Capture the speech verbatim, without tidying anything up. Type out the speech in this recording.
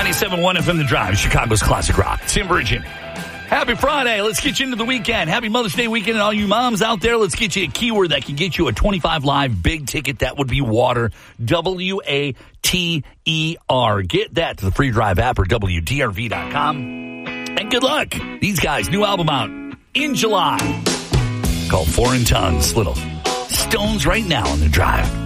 ninety-seven point one F M The Drive, Chicago's classic rock. Tim Virgin. Happy Friday. Let's get you into the weekend. Happy Mother's Day weekend. And all you moms out there, let's get you a keyword that can get you a twenty-five live big ticket. That would be water. W A T E R. Get that to the Free Drive app or W D R V dot com. And good luck. These guys, new album out in July called Foreign Tongues. Little Stones right now on The Drive.